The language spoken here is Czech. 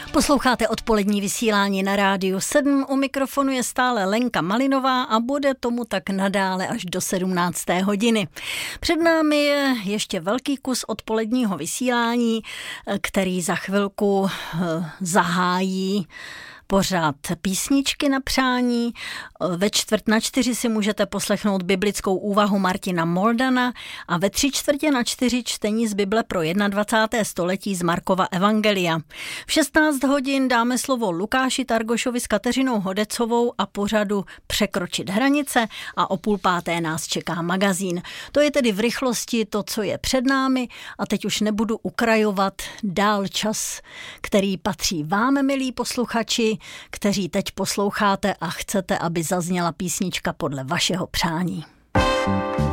Posloucháte odpolední vysílání na Rádiu 7. U mikrofonu je stále Lenka Malinová a bude tomu tak nadále až do 17. hodiny. Před námi je ještě velký kus odpoledního vysílání, který za chvilku zahájí pořád písničky na přání. Ve 3:45 si můžete poslechnout biblickou úvahu Martina Moldana a ve 3:45 čtení z Bible pro 21. století z Markova evangelia. V 16 hodin dáme slovo Lukáši Targošovi s Kateřinou Hodecovou a pořadu Překročit hranice a o 4:30 nás čeká magazín. To je tedy v rychlosti to, co je před námi a teď už nebudu ukrajovat dál čas, který patří vám, milí posluchači, kteří teď posloucháte a chcete, aby zazněla písnička podle vašeho přání.